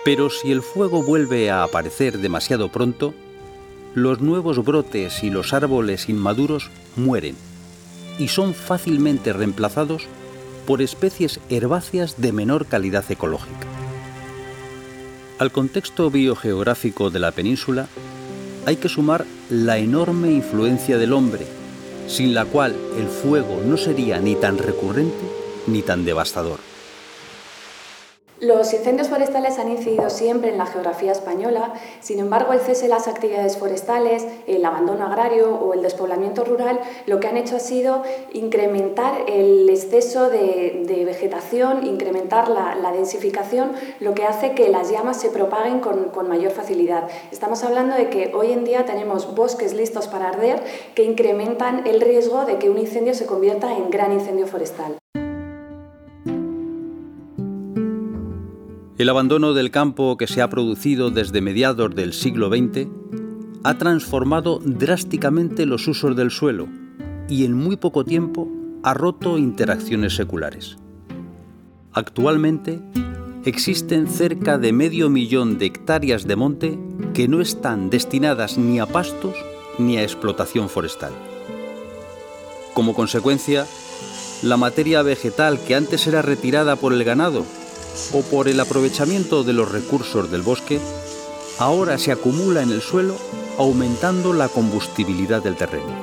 Pero si el fuego vuelve a aparecer demasiado pronto, los nuevos brotes y los árboles inmaduros mueren y son fácilmente reemplazados por especies herbáceas de menor calidad ecológica. Al contexto biogeográfico de la península hay que sumar la enorme influencia del hombre, sin la cual el fuego no sería ni tan recurrente ni tan devastador. Los incendios forestales han incidido siempre en la geografía española. Sin embargo, el cese de las actividades forestales, el abandono agrario o el despoblamiento rural lo que han hecho ha sido incrementar el exceso de vegetación, incrementar la densificación, lo que hace que las llamas se propaguen con mayor facilidad. Estamos hablando de que hoy en día tenemos bosques listos para arder que incrementan el riesgo de que un incendio se convierta en gran incendio forestal. El abandono del campo que se ha producido desde mediados del siglo XX ha transformado drásticamente los usos del suelo y en muy poco tiempo ha roto interacciones seculares. Actualmente existen cerca de 500.000 de hectáreas de monte que no están destinadas ni a pastos ni a explotación forestal. Como consecuencia, la materia vegetal que antes era retirada por el ganado o por el aprovechamiento de los recursos del bosque, ahora se acumula en el suelo, aumentando la combustibilidad del terreno.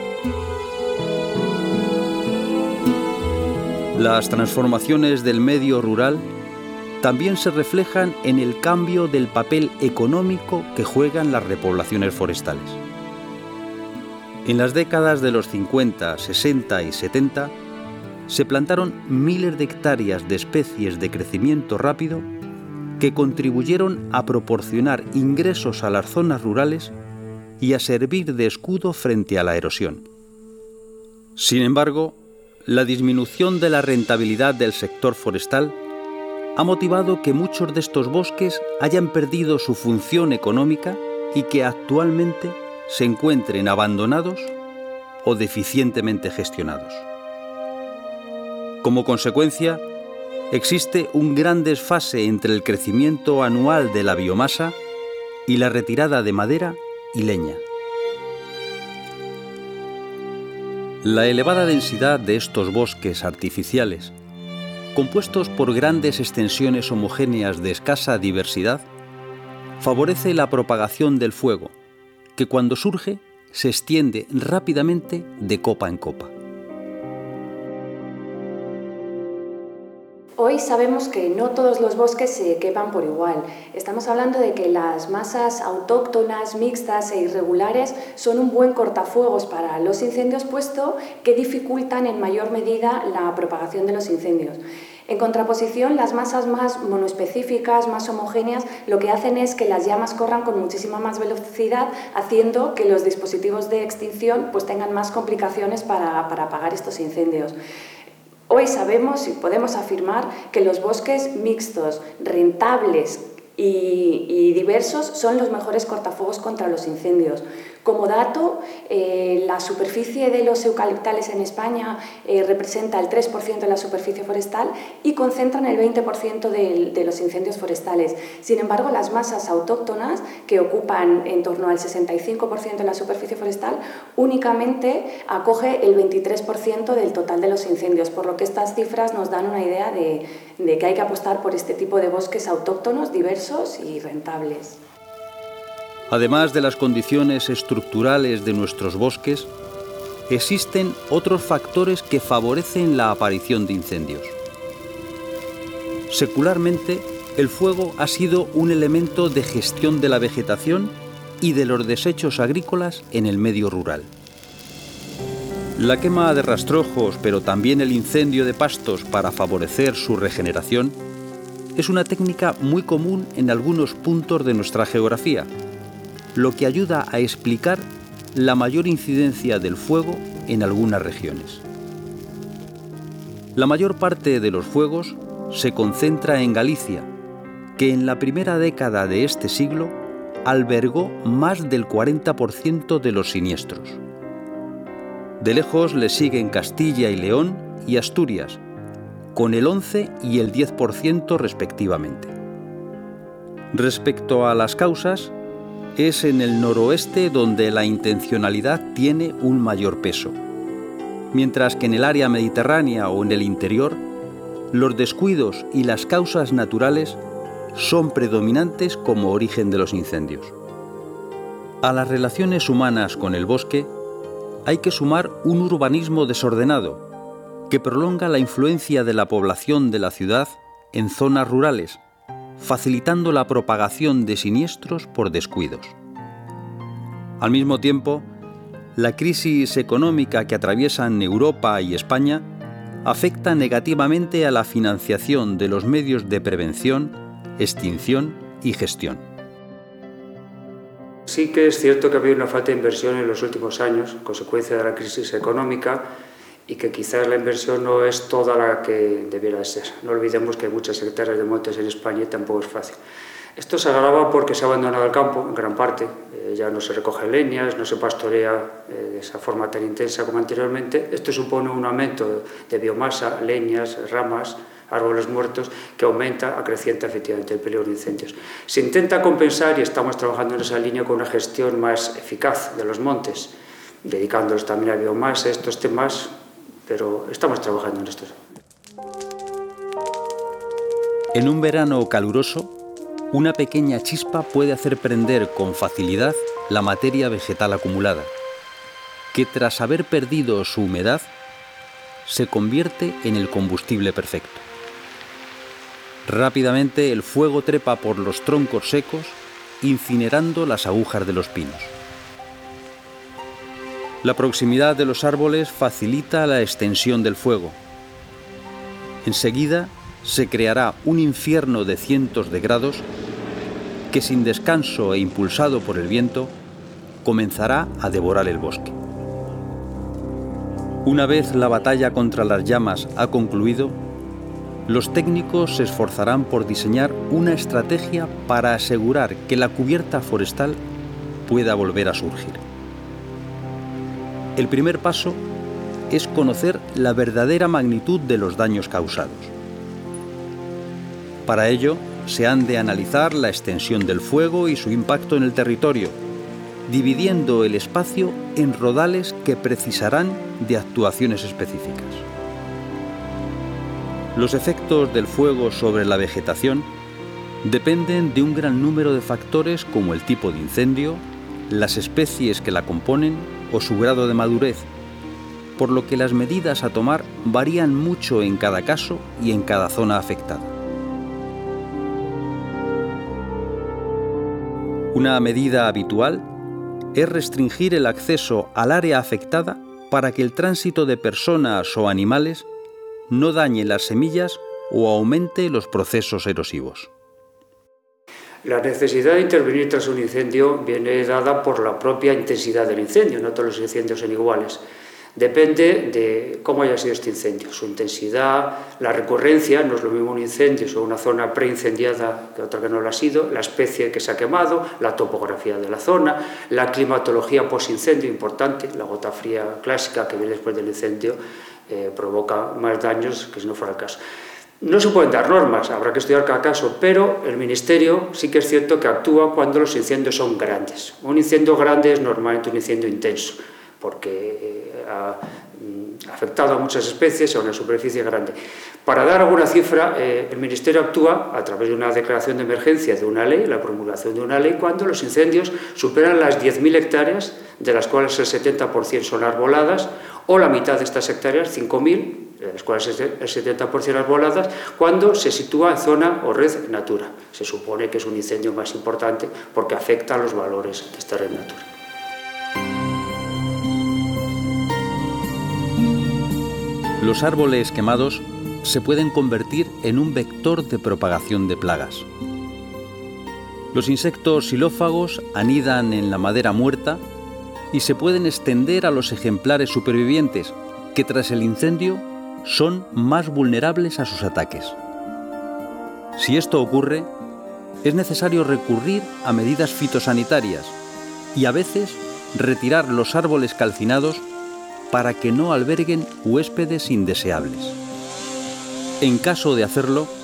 Las transformaciones del medio rural también se reflejan en el cambio del papel económico que juegan las repoblaciones forestales. En las décadas de los 50, 60 y 70, se plantaron miles de hectáreas de especies de crecimiento rápido que contribuyeron a proporcionar ingresos a las zonas rurales y a servir de escudo frente a la erosión. Sin embargo, la disminución de la rentabilidad del sector forestal ha motivado que muchos de estos bosques hayan perdido su función económica y que actualmente se encuentren abandonados o deficientemente gestionados. Como consecuencia, existe un gran desfase entre el crecimiento anual de la biomasa y la retirada de madera y leña. La elevada densidad de estos bosques artificiales, compuestos por grandes extensiones homogéneas de escasa diversidad, favorece la propagación del fuego, que cuando surge se extiende rápidamente de copa en copa. Hoy sabemos que no todos los bosques se queman por igual. Estamos hablando de que las masas autóctonas, mixtas e irregulares son un buen cortafuegos para los incendios, puesto que dificultan en mayor medida la propagación de los incendios. En contraposición, las masas más monoespecíficas, más homogéneas, lo que hacen es que las llamas corran con muchísima más velocidad, haciendo que los dispositivos de extinción pues, tengan más complicaciones para apagar estos incendios. Hoy sabemos y podemos afirmar que los bosques mixtos, rentables y diversos son los mejores cortafuegos contra los incendios. Como dato, la superficie de los eucaliptales en España representa el 3% de la superficie forestal y concentran el 20% de los incendios forestales. Sin embargo, las masas autóctonas, que ocupan en torno al 65% de la superficie forestal, únicamente acoge el 23% del total de los incendios, por lo que estas cifras nos dan una idea de que hay que apostar por este tipo de bosques autóctonos, diversos y rentables. Además de las condiciones estructurales de nuestros bosques, existen otros factores que favorecen la aparición de incendios. Secularmente, el fuego ha sido un elemento de gestión de la vegetación y de los desechos agrícolas en el medio rural. La quema de rastrojos, pero también el incendio de pastos para favorecer su regeneración, es una técnica muy común en algunos puntos de nuestra geografía, lo que ayuda a explicar la mayor incidencia del fuego en algunas regiones. La mayor parte de los fuegos se concentra en Galicia, que en la primera década de este siglo albergó más del 40% de los siniestros. De lejos le siguen Castilla y León y Asturias, con el 11 y el 10% respectivamente. Respecto a las causas, es en el noroeste donde la intencionalidad tiene un mayor peso, mientras que en el área mediterránea o en el interior, los descuidos y las causas naturales son predominantes como origen de los incendios. A las relaciones humanas con el bosque hay que sumar un urbanismo desordenado que prolonga la influencia de la población de la ciudad en zonas rurales, facilitando la propagación de siniestros por descuidos. Al mismo tiempo, la crisis económica que atraviesan Europa y España afecta negativamente a la financiación de los medios de prevención, extinción y gestión. Sí que es cierto que ha habido una falta de inversión en los últimos años, consecuencia de la crisis económica, y que quizás la inversión no es toda la que debiera ser. No olvidemos que hay muchas hectáreas de montes en España y tampoco es fácil. Esto se agrava porque se ha abandonado el campo, en gran parte. Ya no se recoge leñas, no se pastorea de esa forma tan intensa como anteriormente. Esto supone un aumento de biomasa, leñas, ramas, árboles muertos, que aumenta, acrecienta efectivamente el peligro de incendios. Se intenta compensar, y estamos trabajando en esa línea, con una gestión más eficaz de los montes, dedicándolos también a biomasa, estos temas, pero estamos trabajando en esto. En un verano caluroso, una pequeña chispa puede hacer prender con facilidad la materia vegetal acumulada, que tras haber perdido su humedad, se convierte en el combustible perfecto. Rápidamente el fuego trepa por los troncos secos, incinerando las agujas de los pinos. La proximidad de los árboles facilita la extensión del fuego. Enseguida se creará un infierno de cientos de grados que, sin descanso e impulsado por el viento, comenzará a devorar el bosque. Una vez la batalla contra las llamas ha concluido, los técnicos se esforzarán por diseñar una estrategia para asegurar que la cubierta forestal pueda volver a surgir. El primer paso es conocer la verdadera magnitud de los daños causados. Para ello, se han de analizar la extensión del fuego y su impacto en el territorio, dividiendo el espacio en rodales que precisarán de actuaciones específicas. Los efectos del fuego sobre la vegetación dependen de un gran número de factores como el tipo de incendio, las especies que la componen o su grado de madurez, por lo que las medidas a tomar varían mucho en cada caso y en cada zona afectada. Una medida habitual es restringir el acceso al área afectada para que el tránsito de personas o animales no dañe las semillas o aumente los procesos erosivos. La necesidad de intervenir tras un incendio viene dada por la propia intensidad del incendio. No todos los incendios son iguales. Depende de cómo haya sido este incendio, su intensidad, la recurrencia. No es lo mismo un incendio sobre una zona preincendiada que otra que no lo ha sido, la especie que se ha quemado, la topografía de la zona, la climatología posincendio, importante, la gota fría clásica que viene después del incendio provoca más daños que si no fuera el caso. No se pueden dar normas, habrá que estudiar cada caso, pero el Ministerio sí que es cierto que actúa cuando los incendios son grandes. Un incendio grande es normalmente un incendio intenso, porque ha afectado a muchas especies a una superficie grande. Para dar alguna cifra, el Ministerio actúa a través de una declaración de emergencia de una ley, la promulgación de una ley, cuando los incendios superan las 10.000 hectáreas, de las cuales el 70% son arboladas, o la mitad de estas hectáreas, 5.000, de las cuales el 70% arboladas, cuando se sitúa en zona o red Natura. Se supone que es un incendio más importante porque afecta a los valores de esta red Natura. Los árboles quemados se pueden convertir en un vector de propagación de plagas. Los insectos xilófagos anidan en la madera muerta y se pueden extender a los ejemplares supervivientes, que tras el incendio son más vulnerables a sus ataques. Si esto ocurre, es necesario recurrir a medidas fitosanitarias y a veces retirar los árboles calcinados para que no alberguen huéspedes indeseables. En caso de hacerlo,